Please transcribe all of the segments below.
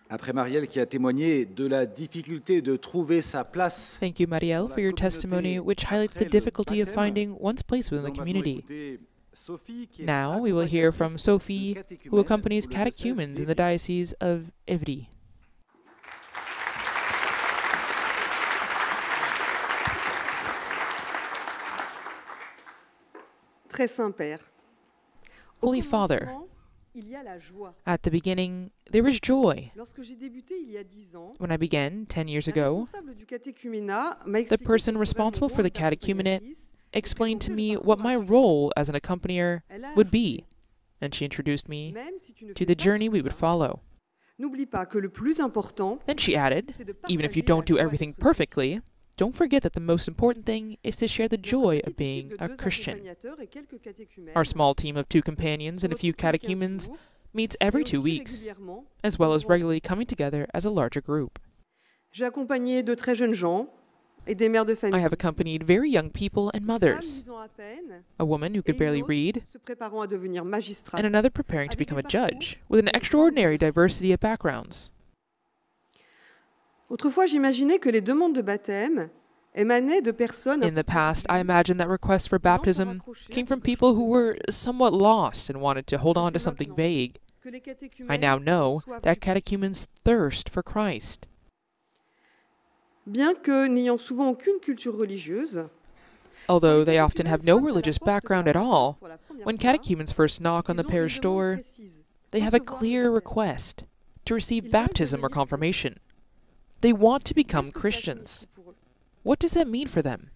Après Marielle qui a témoigné de la difficulté de trouver sa place. Thank you, Marielle, for your testimony, which highlights the difficulty of finding one's place within the community. Now we will hear from Sophie, who accompanies catechumens in the Diocese of Évry. Très Saint-Père. Holy Father, at the beginning, there was joy. When I began 10 years ago, the person responsible for the catechumenate explained to me what my role as an accompanier would be, and she introduced me to the journey we would follow. Then she added, even if you don't do everything perfectly, don't forget that the most important thing is to share the joy of being a Christian. Our small team of 2 companions and a few catechumens meets every 2 weeks, as well as regularly coming together as a larger group. I have accompanied very young people and mothers, a woman who could barely read, and another preparing to become a judge, with an extraordinary diversity of backgrounds. Autrefois, j'imaginais que les demandes de baptême émanaient de personnes. In the past, I imagined that requests for baptism came from people who were somewhat lost and wanted to hold on to something vague. I now know that catechumens thirst for Christ. Bien que n'ayant souvent aucune culture religieuse, although they often have no religious background at all, when catechumens first knock on the parish door, they have a clear request to receive baptism or confirmation. They want to become Christians. What does that mean for them?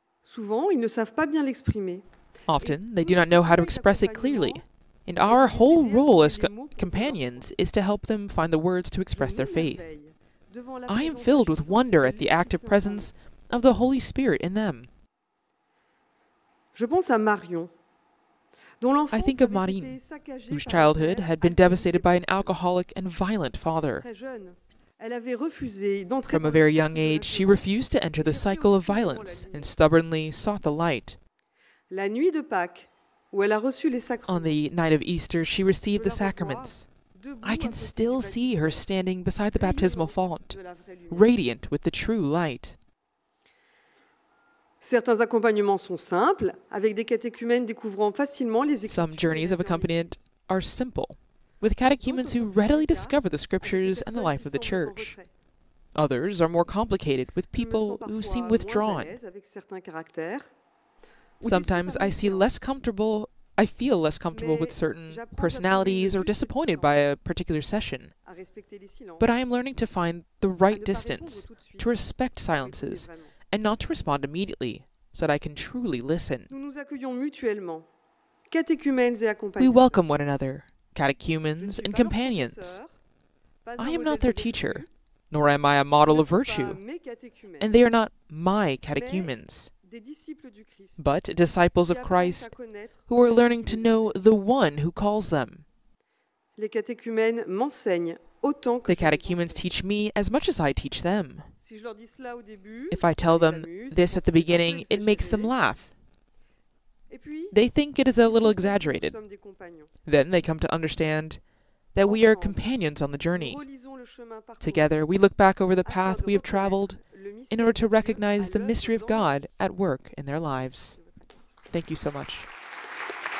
Often, they do not know how to express it clearly, and our whole role as companions is to help them find the words to express their faith. I am filled with wonder at the active presence of the Holy Spirit in them. I think of Marine, whose childhood had been devastated by an alcoholic and violent father. From a very young age, she refused to enter the cycle of violence and stubbornly sought the light. On the night of Easter, she received the sacraments. I can still see her standing beside the baptismal font, radiant with the true light. Some journeys of accompaniment are simple, with catechumens who readily discover the scriptures and the life of the Church. Others are more complicated, with people who seem withdrawn. Sometimes I feel less comfortable with certain personalities or disappointed by a particular session. But I am learning to find the right distance, to respect silences, and not to respond immediately, so that I can truly listen. We welcome one another, catechumens and companions. I am not their teacher, nor am I a model of virtue, and they are not my catechumens, but disciples of Christ who are learning to know the one who calls them. The catechumens teach me as much as I teach them. If I tell them this at the beginning, it makes them laugh. They think it is a little exaggerated. Then they come to understand that we are companions on the journey. Together, we look back over the path we have traveled in order to recognize the mystery of God at work in their lives. Thank you so much.